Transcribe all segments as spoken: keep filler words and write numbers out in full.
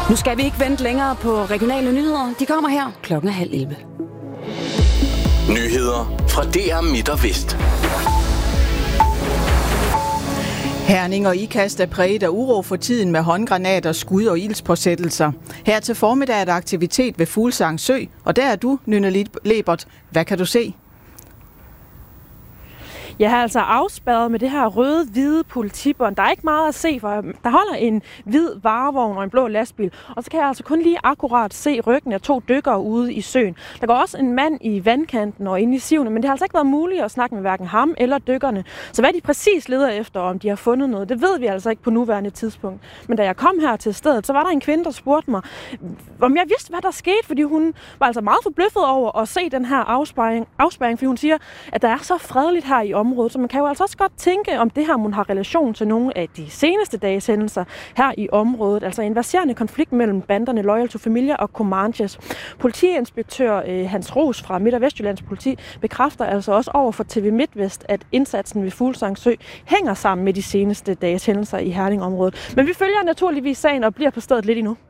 Nu skal vi ikke vente længere på regionale nyheder. De kommer her klokken er halv elleve. Nyheder fra D R Midt og Vest. Herning og Ikast er præget af uro for tiden med håndgranater, skud og ildspåsættelser. Her til formiddag er der aktivitet ved Fuglsang Sø, og der er du, Nynne Lebert. Hvad kan du se? Jeg har altså afspærret med det her røde-hvide politibånd. Der er ikke meget at se, for der holder en hvid varevogn og en blå lastbil. Og så kan jeg altså kun lige akkurat se ryggen af to dykkere ude i søen. Der går også en mand i vandkanten og inde i sivene, men det har altså ikke været muligt at snakke med hverken ham eller dykkerne. Så hvad de præcis leder efter, om de har fundet noget, det ved vi altså ikke på nuværende tidspunkt. Men da jeg kom her til stedet, så var der en kvinde, der spurgte mig, om jeg vidste, hvad der skete, fordi hun var altså meget forbløffet over at se den her afspærring, afspærring fordi hun siger, at der er så fredeligt her i området, så man kan jo altså også godt tænke, om det her mon har relation til nogle af de seneste dages hændelser her i området. Altså en verserende konflikt mellem banderne Loyal to Familia og Comanches. Politiinspektør øh, Hans Ros fra Midt- og Vestjyllands politi bekræfter altså også over for T V MidtVest, at indsatsen ved Fuglsang Sø hænger sammen med de seneste dages hændelser i Herning-området. Men vi følger naturligvis sagen og bliver på stedet lidt endnu.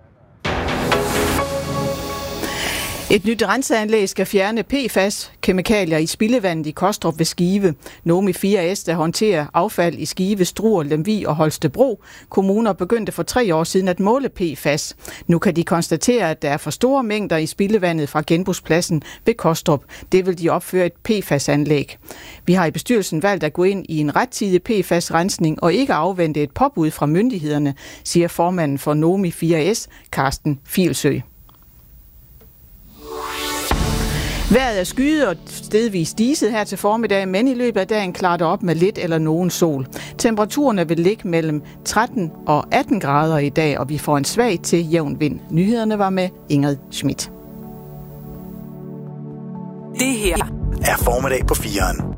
Et nyt renseanlæg skal fjerne P F A S-kemikalier i spildevandet i Kostrup ved Skive. Nomi fire S, der håndterer affald i Skive, Struer, Lemvig og Holstebro. Kommuner begyndte for tre år siden at måle P F A S. Nu kan de konstatere, at der er for store mængder i spildevandet fra genbrugspladsen ved Kostrup. Det vil de opføre et P F A S-anlæg. Vi har i bestyrelsen valgt at gå ind i en rettidig P F A S-rensning og ikke afvente et påbud fra myndighederne, siger formanden for Nomi fire S, Carsten Filsø. Vejret er skyet og stedvis diset her til formiddag, men i løbet af dagen klarer det op med lidt eller nogen sol. Temperaturerne vil ligge mellem tretten og atten grader i dag, og vi får en svag til jævn vind. Nyhederne var med Ingrid Schmidt. Det her er formiddag på fireren.